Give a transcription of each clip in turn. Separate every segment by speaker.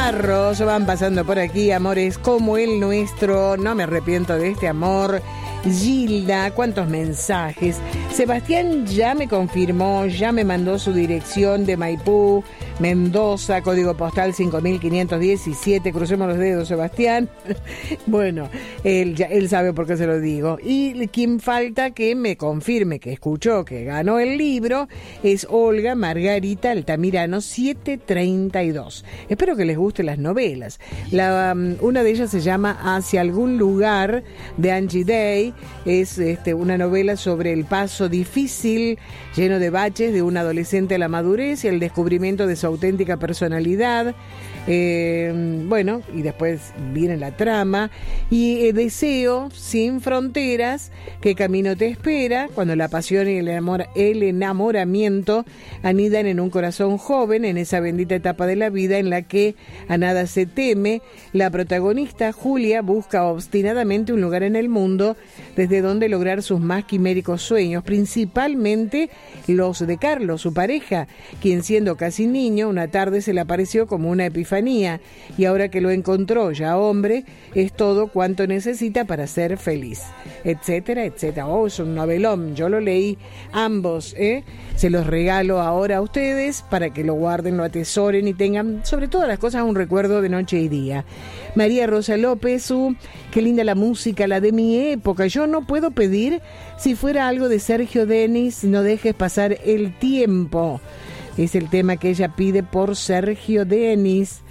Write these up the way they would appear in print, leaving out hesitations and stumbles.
Speaker 1: Barros van pasando por aquí, amores como el nuestro, no me arrepiento de este amor. Gilda, cuántos mensajes. Sebastián ya me confirmó, ya me mandó su dirección de Maipú, Mendoza, código postal 5517. Crucemos los dedos, Sebastián. Bueno, él sabe por qué se lo digo. Y quien falta que me confirme que escuchó que ganó el libro es Olga Margarita Altamirano, 732. Espero que les gusten las novelas. Una de ellas se llama Hacia algún lugar, de Angie Day. Es una novela sobre el paso difícil, lleno de baches, de un adolescente a la madurez y el descubrimiento de su auténtica personalidad. Bueno, y después viene la trama. Y Deseo sin fronteras, ¿qué camino te espera? Cuando la pasión y el enamoramiento anidan en un corazón joven, en esa bendita etapa de la vida en la que a nada se teme, la protagonista Julia busca obstinadamente un lugar en el mundo desde donde lograr sus más quiméricos sueños, principalmente los de Carlos, su pareja, quien siendo casi niño, una tarde se le apareció como una epifanía, y ahora que lo encontró ya hombre, es todo cuanto necesita para ser feliz, etcétera, etcétera. Oh, es un novelón, yo lo leí ambos, se los regalo ahora a ustedes para que lo guarden, lo atesoren y tengan sobre todas las cosas un recuerdo de noche y día. María Rosa López, qué linda la música, la de mi época. Yo no puedo pedir si fuera algo de Sergio Denis, no dejes pasar el tiempo. Es el tema que ella pide por Sergio Denis.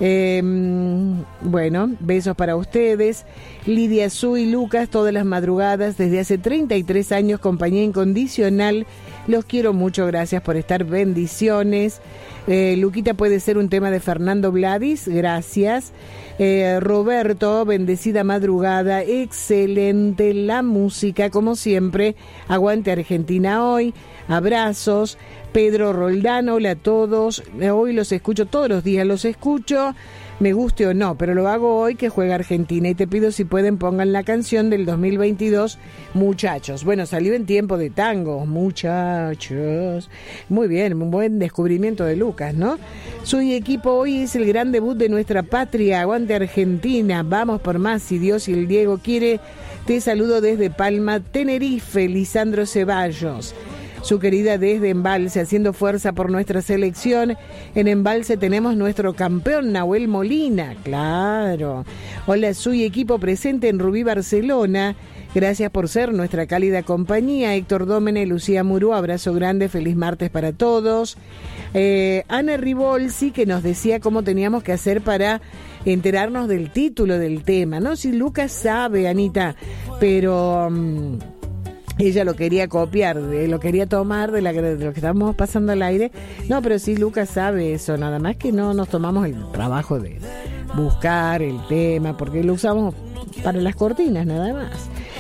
Speaker 1: Bueno, besos para ustedes. Lidia Su y Lucas, todas las madrugadas, desde hace 33 años, compañía incondicional. Los quiero mucho, gracias por estar, bendiciones. Luquita, puede ser un tema de Fernando Vladis, gracias. Roberto, bendecida madrugada, excelente la música, como siempre. Aguante Argentina hoy, abrazos. Pedro Roldán, hola a todos, hoy los escucho todos los días, los escucho, me guste o no, pero lo hago hoy que juega Argentina, y te pido si pueden pongan la canción del 2022, Muchachos. Bueno, salió en tiempo de tango, Muchachos. Muy bien, un buen descubrimiento de Lucas, ¿no? Su equipo, hoy es el gran debut de nuestra patria, aguante Argentina, vamos por más, si Dios y el Diego quiere. Te saludo desde Palma, Tenerife, Lisandro Ceballos. Su querida desde Embalse, haciendo fuerza por nuestra selección. En Embalse tenemos nuestro campeón Nahuel Molina, claro. Hola, soy equipo presente en Rubí, Barcelona. Gracias por ser nuestra cálida compañía. Héctor Dómene, Lucía Murú, abrazo grande, feliz martes para todos. Ana Ribolsi, que nos decía cómo teníamos que hacer para enterarnos del título del tema, ¿no? Si Lucas sabe, Anita, pero... ella lo quería copiar, lo quería tomar de lo que estábamos pasando al aire. No, pero sí, Lucas sabe eso, nada más que no nos tomamos el trabajo de buscar el tema, porque lo usamos para las cortinas, nada más.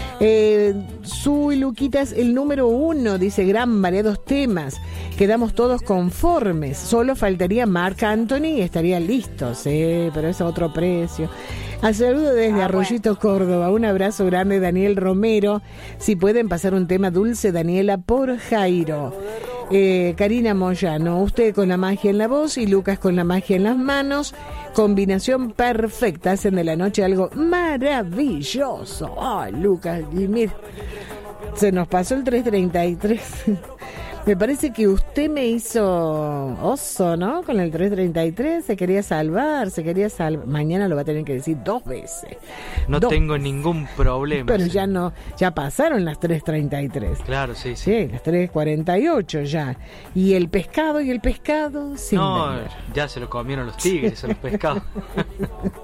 Speaker 1: Su y Luquitas, el número 1, dice, gran variados temas. Quedamos todos conformes. Solo faltaría Marc Anthony y estaría listo, sí, pero es a otro precio. Al saludo desde Arroyito, Córdoba. Un abrazo grande, Daniel Romero. Si pueden pasar un tema dulce, Daniela, por Jairo. Karina Moyano, usted con la magia en la voz y Lucas con la magia en las manos. Combinación perfecta, hacen de la noche algo maravilloso. Ay, Lucas, y mira, se nos pasó el 333. Me parece que usted me hizo oso, ¿no? Con el 333, se quería salvar. Mañana lo va a tener que decir 2 veces.
Speaker 2: No tengo ningún problema.
Speaker 1: Pero sí, ya pasaron las 333.
Speaker 2: Claro, sí.
Speaker 1: Sí, las 348 ya. ¿Y el pescado? Sin
Speaker 2: no,
Speaker 1: vender.
Speaker 2: ya se lo comieron los tigres, a los pescados.